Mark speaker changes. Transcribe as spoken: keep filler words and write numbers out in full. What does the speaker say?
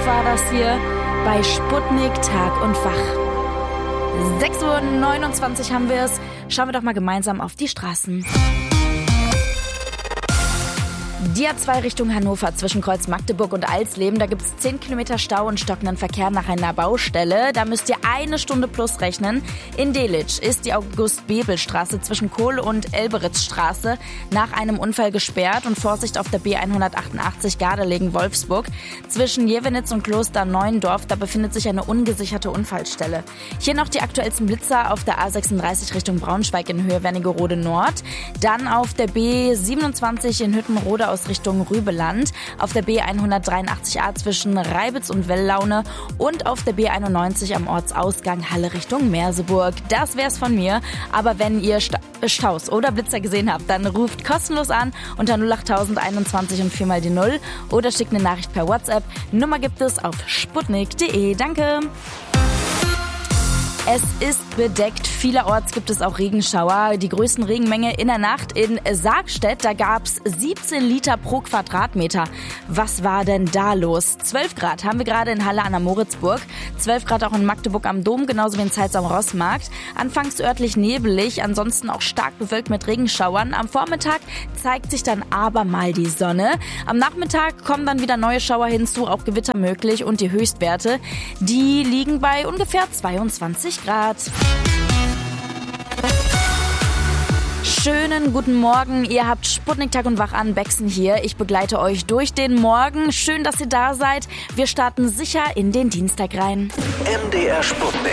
Speaker 1: war das hier bei Sputnik Tag und Wach. sechs Uhr neunundzwanzig haben wir es. Schauen wir doch mal gemeinsam auf die Straßen. Die A zwei Richtung Hannover zwischen Kreuz Magdeburg und Alsleben. Da gibt es zehn Kilometer Stau und stockenden Verkehr nach einer Baustelle. Da müsst ihr eine Stunde plus rechnen. In Delitzsch ist die August-Bebel-Straße zwischen Kohl- und Elberitzstraße nach einem Unfall gesperrt. Und Vorsicht auf der B hundertachtundachtzig Gardelegen-Wolfsburg. Zwischen Jevenitz und Kloster Neuendorf, da befindet sich eine ungesicherte Unfallstelle. Hier noch die aktuellsten Blitzer auf der A sechsunddreißig Richtung Braunschweig in Höhe Wernigerode Nord. Dann auf der B siebenundzwanzig in Hüttenrode aus Richtung Rübeland, auf der B hundertdreiundachtzig A zwischen Reibitz und Wellaune und auf der B einundneunzig am Ortsausgang Halle Richtung Merseburg. Das wär's von mir, aber wenn ihr Sta- Staus oder Blitzer gesehen habt, dann ruft kostenlos an unter null acht null null einundzwanzig und vier mal die null oder schickt eine Nachricht per WhatsApp. Nummer gibt es auf sputnik punkt de. Danke! Es ist bedeckt. Vielerorts gibt es auch Regenschauer. Die größten Regenmenge in der Nacht in Sargstedt. Da gab es siebzehn Liter pro Quadratmeter. Was war denn da los? zwölf Grad haben wir gerade in Halle an der Moritzburg. zwölf Grad auch in Magdeburg am Dom, genauso wie in Zeitz am Rossmarkt. Anfangs örtlich nebelig, ansonsten auch stark bewölkt mit Regenschauern. Am Vormittag zeigt sich dann aber mal die Sonne. Am Nachmittag kommen dann wieder neue Schauer hinzu, auch Gewitter möglich. Und die Höchstwerte, die liegen bei ungefähr zweiundzwanzig Grad. Schönen guten Morgen, ihr habt Sputnik Tag und Wach an, Bexen hier. Ich begleite euch durch den Morgen. Schön, dass ihr da seid. Wir starten sicher in den Dienstag rein.
Speaker 2: M D R Sputnik.